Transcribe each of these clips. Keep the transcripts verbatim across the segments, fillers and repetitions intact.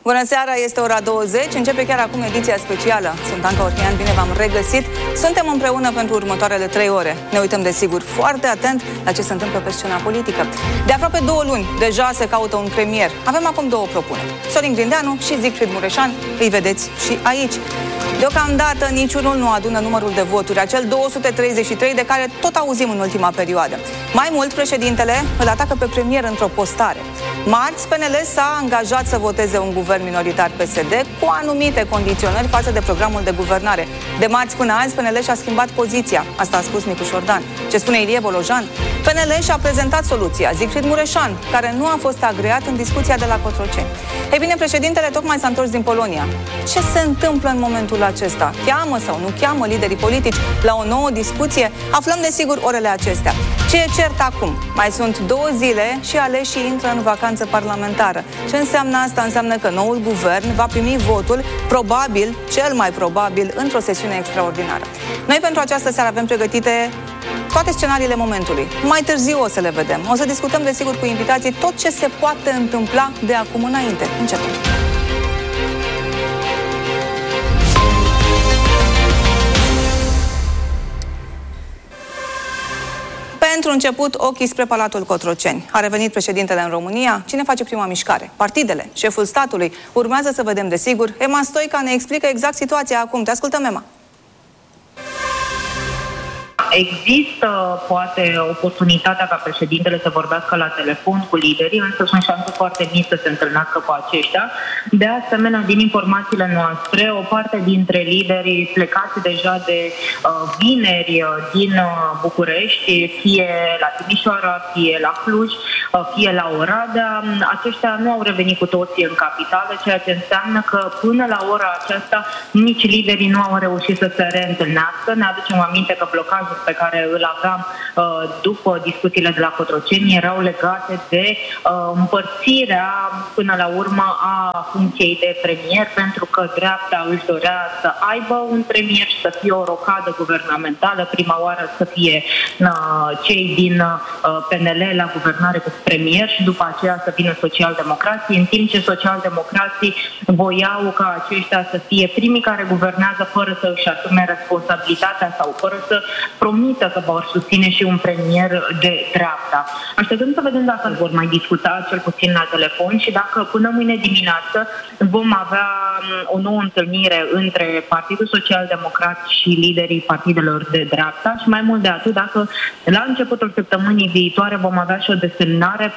Bună seara, este ora douăzeci, începe chiar acum ediția specială. Sunt Anca Ornean, bine v-am regăsit. Suntem împreună pentru următoarele trei ore. Ne uităm, desigur, foarte atent la ce se întâmplă pe scena politică. De aproape două luni, deja se caută un premier. Avem acum două propuneri. Sorin Grindeanu și Siegfried Mureșan, îi vedeți și aici. Deocamdată niciunul nu adună numărul de voturi, acel două sute treizeci și trei de care tot auzim în ultima perioadă. Mai mult, președintele îl atacă pe premier într-o postare. Marți, P N L s-a angajat să voteze un guvern minoritar P S D cu anumite condiționări față de programul de guvernare. De marți până azi, P N L și-a schimbat poziția. Asta a spus Micu Șordan. Ce spune Ilie Bolojan? P N L și-a prezentat soluția. Siegfried Mureșan, care nu a fost agreat în discuția de la Cotroceni. Ei bine, președintele tocmai s-a întors din Polonia. Ce se întâmplă în momentul acesta? Cheamă sau nu cheamă liderii politici la o nouă discuție? Aflăm desigur orele acestea. Ce e cert acum? Mai sunt două zile și aleșii intră în vacanță parlamentară. Ce înseamnă asta? Înseamnă că noul guvern va primi votul, probabil, cel mai probabil, într-o sesiune extraordinară. Noi pentru această seară avem pregătite toate scenariile momentului. Mai târziu o să le vedem. O să discutăm, desigur, cu invitații tot ce se poate întâmpla de acum înainte. Începem. Pentru început, ochii spre Palatul Cotroceni. A revenit președintele în România. Cine face prima mișcare? Partidele, șeful statului. Urmează să vedem, desigur. Ema Stoica ne explică exact situația acum. Te ascultăm, Ema. Există, poate, oportunitatea ca președintele să vorbească la telefon cu liderii, însă sunt șanse foarte mici să se întâlnească cu aceștia. De asemenea, din informațiile noastre, o parte dintre liderii plecați deja de uh, vineri din uh, București, fie la Timișoara, fie la Cluj, uh, fie la Oradea, aceștia nu au revenit cu toții în capitală, ceea ce înseamnă că până la ora aceasta nici liderii nu au reușit să se reîntâlnească. Ne aducem aminte că blocajul pe care îl aveam uh, după discuțiile de la Cotroceni erau legate de uh, împărțirea până la urmă a funcției de premier, pentru că dreapta își dorea să aibă un premier și să fie o rocadă guvernamentală, prima oară să fie uh, cei din uh, P N L la guvernare cu premier și după aceea să vină socialdemocrații, în timp ce socialdemocrații voiau ca aceștia să fie primii care guvernează fără să își asume responsabilitatea sau fără să promită că vor susține și un premier de dreapta. Așteptăm să vedem dacă vor mai discuta, cel puțin la telefon, și dacă până mâine dimineață vom avea o nouă întâlnire între Partidul Social-Democrat și liderii partidelor de dreapta și mai mult de atât, dacă la începutul săptămânii viitoare vom avea și o desemnare.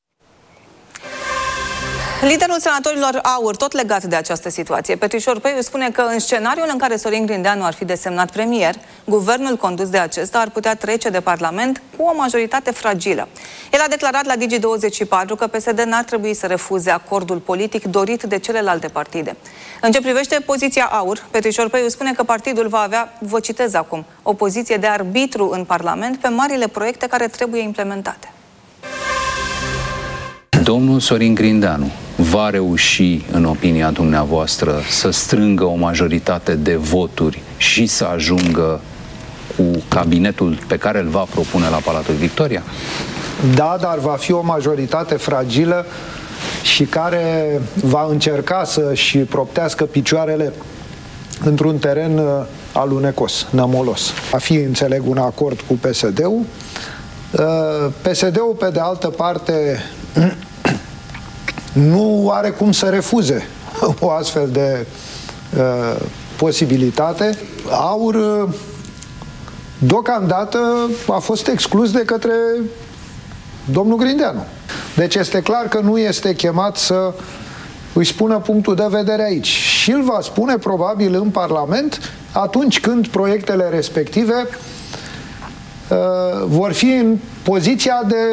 Liderul senatorilor AUR, tot legat de această situație, Petrișor Peiu, spune că în scenariul în care Sorin Grindeanu ar fi desemnat premier, guvernul condus de acesta ar putea trece de Parlament cu o majoritate fragilă. El a declarat la Digi douăzeci și patru că P S D n-ar trebui să refuze acordul politic dorit de celelalte partide. În ce privește poziția AUR, Petrișor Peiu spune că partidul va avea, vă citez acum, o poziție de arbitru în Parlament pe marile proiecte care trebuie implementate. Domnul Sorin Grindeanu va reuși, în opinia dumneavoastră, să strângă o majoritate de voturi și să ajungă cu cabinetul pe care îl va propune la Palatul Victoria? Da, dar va fi o majoritate fragilă și care va încerca să-și proptească picioarele într-un teren alunecos, nămolos. Va fi, înțeleg, un acord cu P S D-ul. P S D-ul, pe de altă parte, nu are cum să refuze o astfel de uh, posibilitate. AUR, uh, deocamdată, a fost exclus de către domnul Grindeanu. Deci este clar că nu este chemat să își spună punctul de vedere aici. Și îl va spune probabil în Parlament atunci când proiectele respective uh, vor fi în poziția de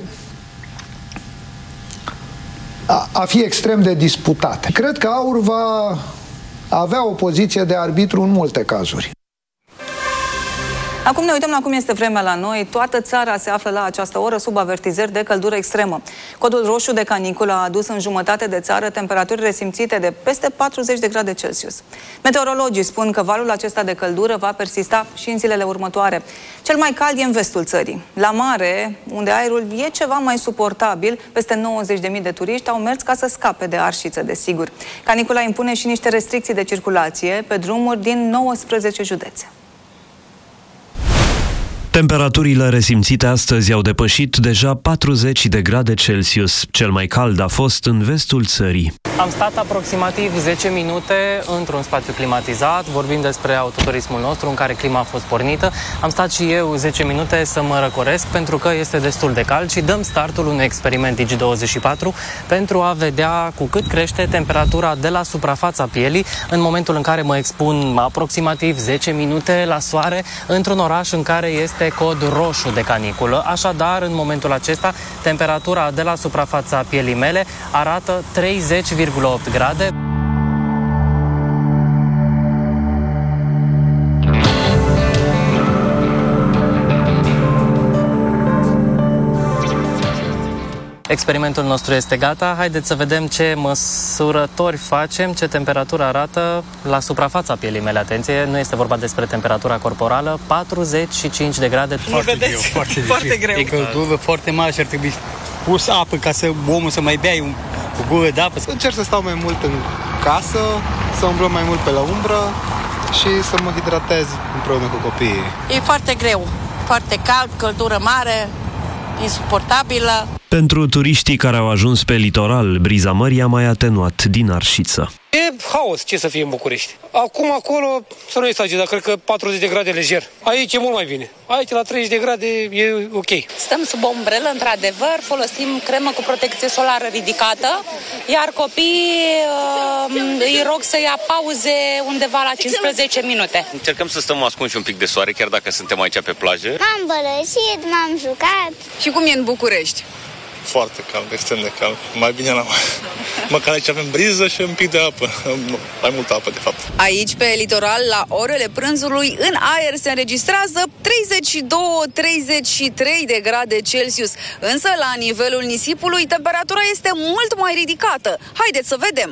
a fi extrem de disputate. Cred că AUR va avea o poziție de arbitru în multe cazuri. Acum ne uităm la cum este vremea la noi. Toată țara se află la această oră sub avertizări de căldură extremă. Codul roșu de caniculă a adus în jumătate de țară temperaturi resimțite de peste patruzeci de grade Celsius. Meteorologii spun că valul acesta de căldură va persista și în zilele următoare. Cel mai cald e în vestul țării. La mare, unde aerul e ceva mai suportabil, peste nouăzeci de mii de turiști au mers ca să scape de Arșiță, desigur. Canicula impune și niște restricții de circulație pe drumuri din nouăsprezece județe. Temperaturile resimțite astăzi au depășit deja patruzeci de grade Celsius. Cel mai cald a fost în vestul țării. Am stat aproximativ zece minute într-un spațiu climatizat, vorbim despre autoturismul nostru în care clima a fost pornită. Am stat și eu zece minute să mă răcoresc pentru că este destul de cald și dăm startul unui experiment Digi douăzeci și patru pentru a vedea cu cât crește temperatura de la suprafața pielii în momentul în care mă expun aproximativ zece minute la soare într-un oraș în care este cod roșu de caniculă. Așadar, în momentul acesta, temperatura de la suprafața pielii mele arată treizeci virgulă opt grade. Experimentul nostru este gata. Haideți să vedem ce măsurători facem, ce temperatură arată la suprafața pielii mele. Atenție, nu este vorba despre temperatura corporală, patruzeci și cinci de grade. Foarte greu, foarte, foarte greu. E căldură foarte mare și ar trebui pus apă ca să omul să mai bea un, o gură de apă. Încerc să stau mai mult în casă, să umblăm mai mult pe la umbră și să mă hidratez împreună cu copiii. E foarte greu, foarte cald, căldură mare, insuportabilă. Pentru turiștii care au ajuns pe litoral, briza mării a mai atenuat din Arșiță. E haos ce să fie în București. Acum acolo să nu exagerăm, cred că patruzeci de grade lejer. Aici e mult mai bine. Aici la treizeci de grade e ok. Stăm sub ombrelă, într-adevăr, folosim cremă cu protecție solară ridicată, iar copiii uh, îi rog să ia pauze undeva la cincisprezece minute. Încercăm să stăm ascunși un pic de soare, chiar dacă suntem aici pe plajă. M-am bălășit, m-am jucat. Și cum e în București? Foarte cald, extrem de cald. Mai bine la mare. Măcar aici avem briză și un pic de apă. Mai multă apă, de fapt. Aici, pe litoral, la orele prânzului, în aer se înregistrează treizeci și doi - treizeci și trei de grade Celsius. Însă, la nivelul nisipului, temperatura este mult mai ridicată. Haideți să vedem!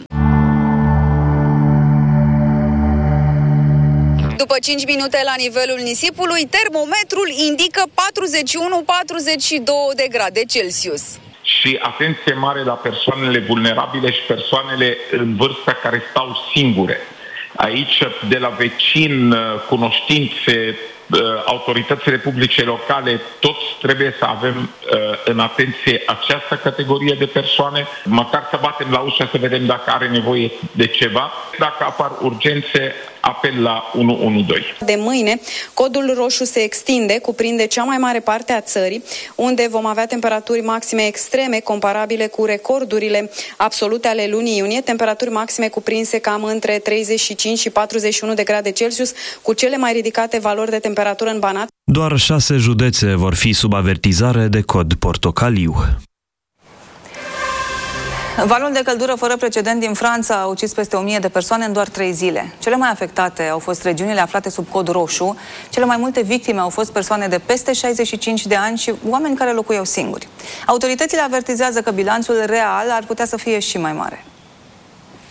După cinci minute la nivelul nisipului, termometrul indică patruzeci și unu - patruzeci și doi de grade Celsius. Și atenție mare la persoanele vulnerabile și persoanele în vârstă care stau singure. Aici, de la vecini, cunoștințe, autoritățile publice locale, toți trebuie să avem în atenție această categorie de persoane, măcar să batem la ușă să vedem dacă are nevoie de ceva. Dacă apar urgențe, apel la unu unu doi. De mâine, codul roșu se extinde, cuprinde cea mai mare parte a țării, unde vom avea temperaturi maxime extreme, comparabile cu recordurile absolute ale lunii iunie, temperaturi maxime cuprinse cam între treizeci și cinci și patruzeci și unu de grade Celsius, cu cele mai ridicate valori de temperatură în Banat. Doar șase județe vor fi sub avertizare de cod portocaliu. Valul de căldură fără precedent din Franța a ucis peste o mie de persoane în doar trei zile. Cele mai afectate au fost regiunile aflate sub cod roșu. Cele mai multe victime au fost persoane de peste șaizeci și cinci de ani și oameni care locuiau singuri. Autoritățile avertizează că bilanțul real ar putea să fie și mai mare.